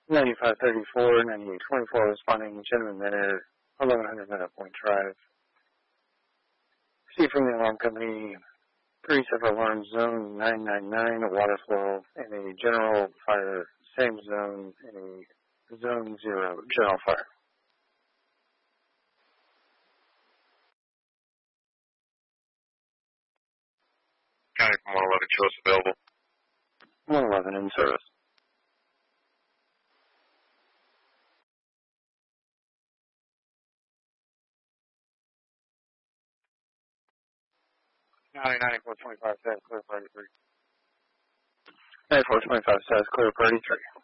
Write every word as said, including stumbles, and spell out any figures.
ninety-five thirty-four, ninety-eight twenty-four responding, gentleman there, eleven hundred Meadow Point Drive. See from the alarm company, three separate alarms, zone nine nine nine, water flow, and a general fire, same zone, and a zone zero, general fire. County from one eleven, show us available. one eleven in service. County ninety-four twenty-five, status clear for eighty-three. ninety-four twenty-five, status clear for eighty-three.